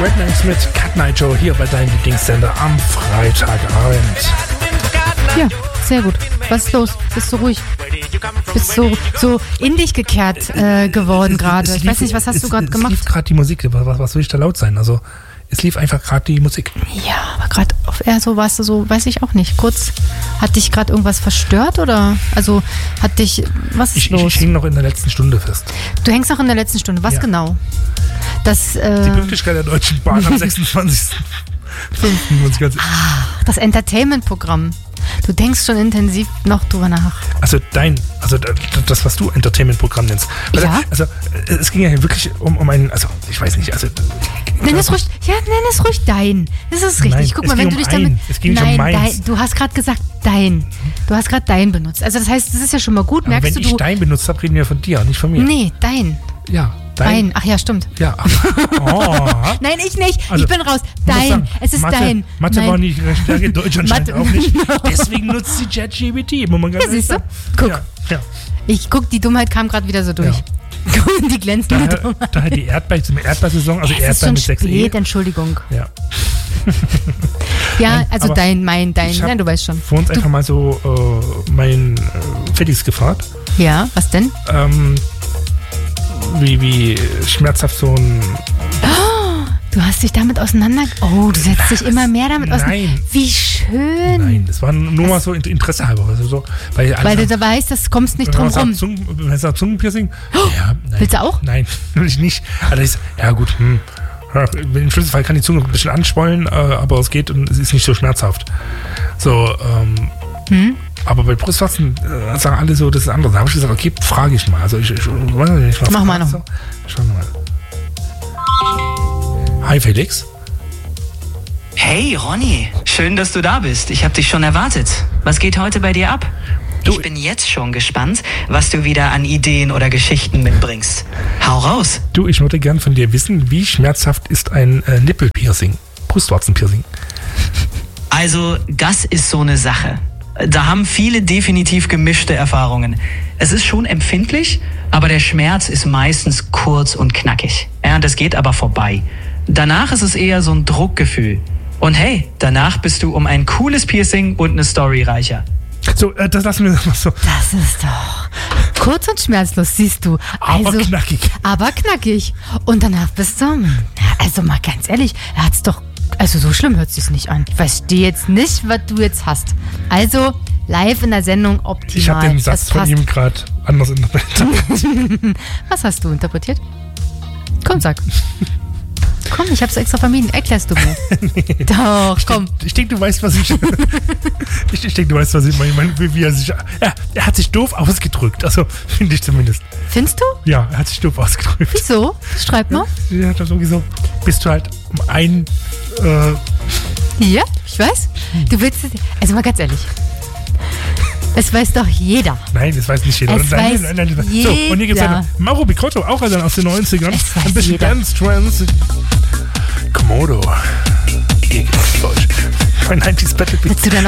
Rednecks mit Cat Night Show hier bei deinem Lieblingssender am Freitagabend. Ja, sehr gut. Was ist los? Bist du ruhig? Bist so in dich gekehrt geworden gerade. Ich weiß nicht, was hast du gerade gemacht? Es lief gerade die Musik. Was will ich da laut sein? Also, es lief einfach gerade die Musik. Ja, aber gerade auf Air so warst du so, weiß ich auch nicht. Kurz, hat dich gerade irgendwas verstört oder? Also, was ist los? Ich hänge noch in der letzten Stunde fest. Du hängst noch in der letzten Stunde. Was genau? Die Pünktlichkeit der Deutschen Bahn am 26.05. Das Entertainment-Programm. Du denkst schon intensiv noch drüber nach. Also das, was du Entertainment-Programm nennst. Ja? Also es ging ja hier wirklich um einen, also ich weiß nicht, also... Nenn es ruhig dein. Das ist richtig. Nein, Guck mal, wenn du dich damit... Es ging nicht um meins. Du hast gerade gesagt dein. Du hast gerade dein benutzt. Also das heißt, das ist ja schon mal gut. Aber Merkst wenn du... ich dein benutzt habe, reden wir von dir, nicht von mir. Nee, dein. Ja, dein. Ach ja, stimmt. Ja. Oh. Nein, ich nicht. Also, ich bin raus. Dein. Sagen, Es ist dein. Mathe war nicht ihre Stärke, Deutsch anscheinend auch nicht. Deswegen nutzt sie ChatGPT. Ja, siehst du? Guck. Ja. Die Dummheit kam gerade wieder so durch. Ja. Die glänzende Dummheit. Daher die Erdbeersaison, also Erdbeer mit 6 E. Entschuldigung. Ja. Ja, also dein. Nein, du weißt schon. Vor uns einfach mal so mein Fettix gefragt. Ja, was denn? Wie schmerzhaft so ein... Du hast dich damit auseinander... Oh, du setzt dich immer mehr damit auseinander. Nein. Wie schön. Nein, das war nur mal so Interesse halber. Also so, weil du da weißt, das kommst nicht drum rum. Wenn es sagt Zungenpiercing... Ja, nein. Willst du auch? Nein, will ich nicht. Also ja gut, im schlimmsten Fall kann die Zunge ein bisschen anschwollen, aber es geht und es ist nicht so schmerzhaft. So, aber bei Brustwarzen sagen alle so, das ist anders. Da habe ich gesagt, okay, frage ich mal. Also ich mach mal noch. Schauen wir mal. Hi Felix. Hey Ronny, schön, dass du da bist. Ich habe dich schon erwartet. Was geht heute bei dir ab? Ich bin jetzt schon gespannt, was du wieder an Ideen oder Geschichten mitbringst. Hau raus. Du, ich würde gern von dir wissen, wie schmerzhaft ist ein Nippelpiercing, Brustwarzenpiercing? Also, das ist so eine Sache. Da haben viele definitiv gemischte Erfahrungen. Es ist schon empfindlich, aber der Schmerz ist meistens kurz und knackig. Ja, das geht aber vorbei. Danach ist es eher so ein Druckgefühl. Und hey, danach bist du um ein cooles Piercing und eine Story reicher. So, das lassen wir mal so. Das ist doch kurz und schmerzlos, siehst du. Aber knackig. Aber knackig. Und danach bist du... Also mal ganz ehrlich, er hat's doch... Also so schlimm hört es sich nicht an. Ich verstehe jetzt nicht, was du jetzt hast. Also live in der Sendung optimal. Ich habe den Satz von ihm gerade anders interpretiert. Was hast du interpretiert? Komm, sag. Komm, ich hab's extra vermieden. Erklärst du mir. Nee. Doch, komm. Ich denke, du weißt, was ich... ich denke, du weißt, was ich meine. Wie er sich... Er hat sich doof ausgedrückt. Also, finde ich zumindest. Findest du? Ja, er hat sich doof ausgedrückt. Wieso? Schreib mal. Ja, das sowieso. Bist du halt um ein... Ja, ich weiß. Du willst... Also mal ganz ehrlich. Es weiß doch jeder. Nein, das weiß nicht jeder. Nein. So, und hier gibt es einen Mauro Picotto, auch also aus den 90ern. Ein bisschen Dance Trance. Komodo. Hier geht's Deutsch. Ein 90s Battle Beat.